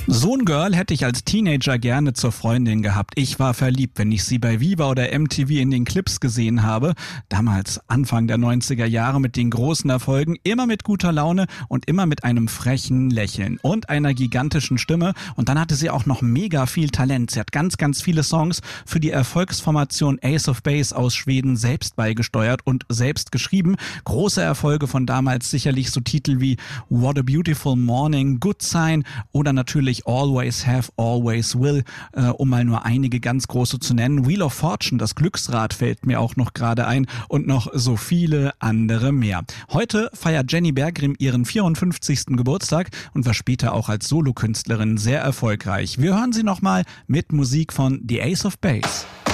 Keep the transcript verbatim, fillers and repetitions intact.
So ein Girl hätte ich als Teenager gerne zur Freundin gehabt. Ich war verliebt, wenn ich sie bei Viva oder M T V in den Clips gesehen habe. Damals Anfang der neunziger Jahre mit den großen Erfolgen, immer mit guter Laune und immer mit einem frechen Lächeln und einer gigantischen Stimme. Und dann hatte sie auch noch mega viel Talent. Sie hat ganz, ganz viele Songs für die Erfolgsformation Ace of Base aus Schweden selbst beigesteuert und selbst geschrieben. Große Erfolge von damals sicherlich so Titel wie What a Beautiful Morning, Good Sign oder natürlich Always Have, Always Will, äh, um mal nur einige ganz große zu nennen. Wheel of Fortune, das Glücksrad, fällt mir auch noch gerade ein und noch so viele andere mehr. Heute feiert Jenny Berggrim ihren vierundfünfzigsten Geburtstag und war später auch als Solokünstlerin sehr erfolgreich. Wir hören sie nochmal mit Musik von The Ace of Base.